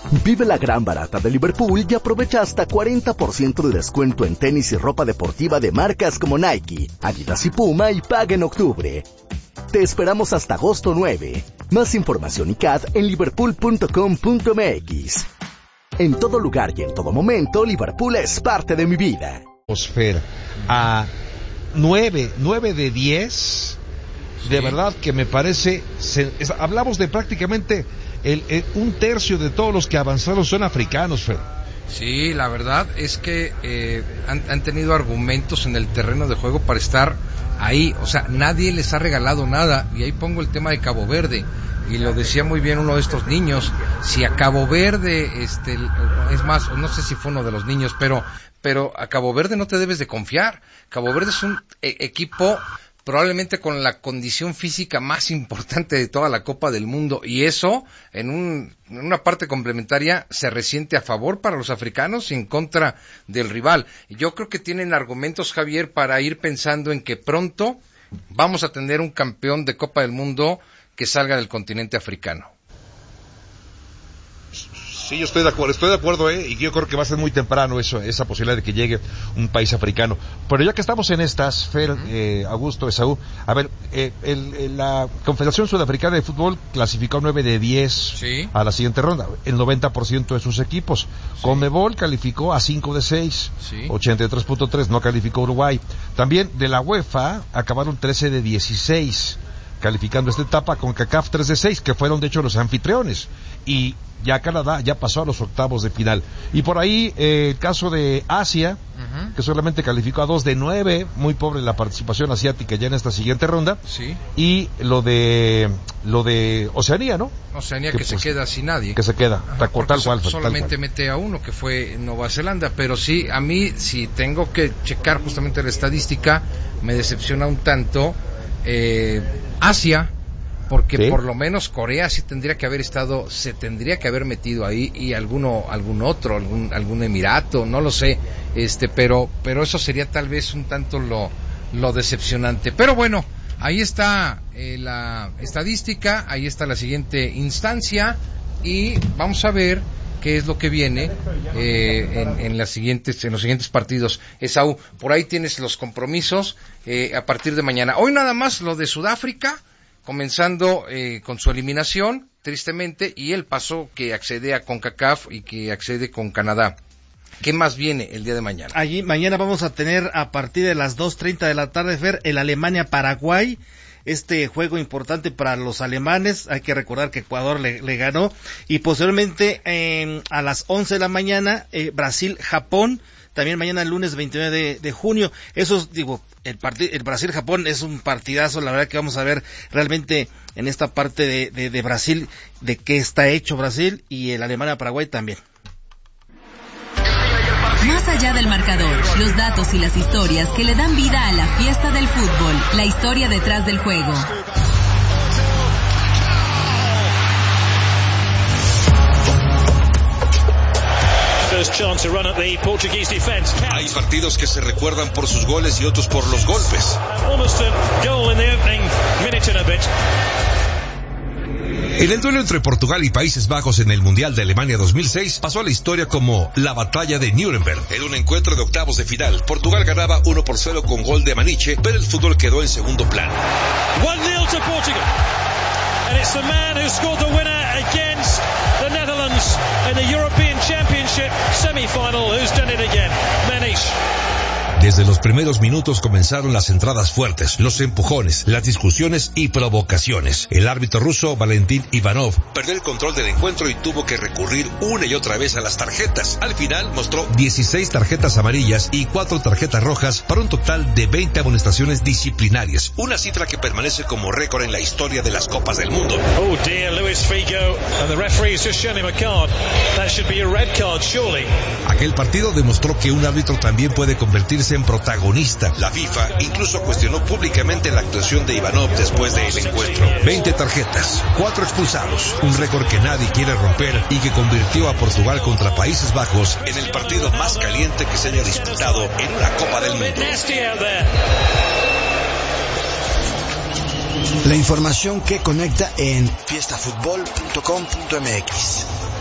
Vive la gran barata de Liverpool y aprovecha hasta 40% de descuento en tenis y ropa deportiva de marcas como Nike, Adidas y Puma y paga en octubre. Te esperamos hasta agosto 9. Más información y CAD en liverpool.com.mx. En todo lugar y en todo momento, Liverpool es parte de mi vida. A 9 de 10, de verdad que me parece, hablamos de prácticamente un tercio de todos los que avanzaron son africanos, Fer. Sí, la verdad es que han tenido argumentos en el terreno de juego para estar ahí, o sea, nadie les ha regalado nada, y ahí pongo el tema de Cabo Verde, y lo decía muy bien uno de estos niños, si a Cabo Verde, es más, no sé si fue uno de los niños, pero a Cabo Verde no te debes de confiar. Cabo Verde es un equipo probablemente con la condición física más importante de toda la Copa del Mundo, y eso en una parte complementaria se resiente a favor para los africanos y en contra del rival. Y yo creo que tienen argumentos, Javier, para ir pensando en que pronto vamos a tener un campeón de Copa del Mundo que salga del continente africano. Sí, yo estoy de acuerdo, y yo creo que va a ser muy temprano esa posibilidad de que llegue un país africano. Pero ya que estamos en estas, Fer, Augusto, Esaú, a ver, la Confederación Sudafricana de Fútbol clasificó 9 de 10 ¿sí? a la siguiente ronda, el 90% de sus equipos. Sí. Conmebol calificó a 5 de 6, sí. 83.3, no calificó Uruguay. También de la UEFA acabaron 13 de 16. Calificando esta etapa, con CONCACAF 3 de 6, que fueron de hecho los anfitriones, y ya Canadá ya pasó a los octavos de final. Y por ahí el caso de Asia, que solamente calificó a 2 de 9, muy pobre la participación asiática ya en esta siguiente ronda. Sí. Y lo de Oceanía, ¿no? Oceanía que se queda sin nadie. Que se queda, tal cual. Solamente mete a uno, que fue Nueva Zelanda, pero sí, a mí, si tengo que checar justamente la estadística, me decepciona un tanto Asia, porque ¿sí? Por lo menos Corea sí tendría que haber se tendría que haber metido ahí, y algún otro, algún emirato, no lo sé, pero eso sería tal vez un tanto lo decepcionante. Pero bueno, ahí está la estadística, ahí está la siguiente instancia, y vamos a ver qué es lo que viene en los siguientes partidos. Esaú, por ahí tienes los compromisos a partir de mañana. Hoy nada más lo de Sudáfrica, comenzando con su eliminación, tristemente, y el paso que accede a CONCACAF y que accede con Canadá. ¿Qué más viene el día de mañana? Allí mañana vamos a tener a partir de las 2:30 de la tarde, Fer, el Alemania-Paraguay. Este juego importante para los alemanes, hay que recordar que Ecuador le ganó, y posteriormente a las 11 de la mañana Brasil-Japón, también mañana el lunes 29 de junio. Eso, el Brasil-Japón es un partidazo, la verdad que vamos a ver realmente en esta parte de Brasil, de qué está hecho Brasil, y el Alemania-Paraguay también. Más allá del marcador, los datos y las historias que le dan vida a la fiesta del fútbol, la historia detrás del juego. Hay partidos que se recuerdan por sus goles y otros por los golpes. En el duelo entre Portugal y Países Bajos en el Mundial de Alemania 2006 pasó a la historia como la batalla de Nuremberg. En un encuentro de octavos de final, Portugal ganaba 1-0 con gol de Maniche, pero el fútbol quedó en segundo plano. 1-0 to Portugal. And it's the man who scored the winner against the Netherlands in the European Championship semi-final who's done it again. Maniche. Desde los primeros minutos comenzaron las entradas fuertes, los empujones, las discusiones y provocaciones. El árbitro ruso Valentín Ivanov perdió el control del encuentro y tuvo que recurrir una y otra vez a las tarjetas. Al final mostró 16 tarjetas amarillas y 4 tarjetas rojas para un total de 20 amonestaciones disciplinarias, una cifra que permanece como récord en la historia de las Copas del Mundo. Oh dear, Luis Figo, and the referee's just shown him a card. That should be a red card, surely. Aquel partido demostró que un árbitro también puede convertirse en protagonista. La FIFA incluso cuestionó públicamente la actuación de Ivanov después del encuentro. 20 tarjetas, 4 expulsados, un récord que nadie quiere romper y que convirtió a Portugal contra Países Bajos en el partido más caliente que se haya disputado en una Copa del Mundo. La información que conecta en fiestafutbol.com.mx.